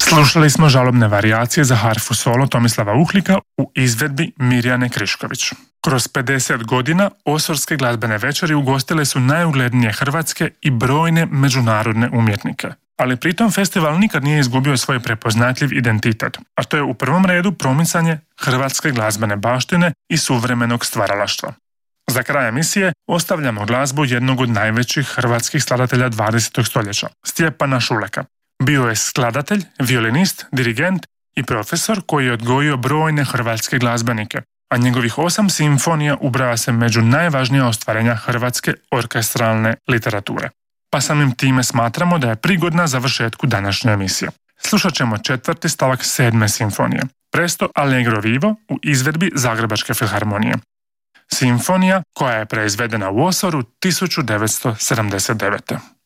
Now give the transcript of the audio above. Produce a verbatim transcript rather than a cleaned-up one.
Slušali smo žalobne varijacije za harfu solo Tomislava Uhlika u izvedbi Mirjane Krišković. Kroz pedeset godina Osorske glazbene večeri ugostile su najuglednije hrvatske i brojne međunarodne umjetnike. Ali pritom festival nikad nije izgubio svoj prepoznatljiv identitet, a to je u prvom redu promicanje hrvatske glazbene baštine i suvremenog stvaralaštva. Za kraj emisije ostavljamo glazbu jednog od najvećih hrvatskih skladatelja dvadesetog stoljeća, Stjepana Šuleka. Bio je skladatelj, violinist, dirigent i profesor koji je odgojio brojne hrvatske glazbenike, a njegovih osam simfonija ubraja se među najvažnija ostvarenja hrvatske orkestralne literature. Pa samim time smatramo da je prigodna završetku današnje emisije. Slušat ćemo četvrti stavak sedme simfonije, Presto Allegro Vivo u izvedbi Zagrebačke filharmonije. Simfonija koja je preizvedena u Osoru tisuću devetsto sedamdeset devete.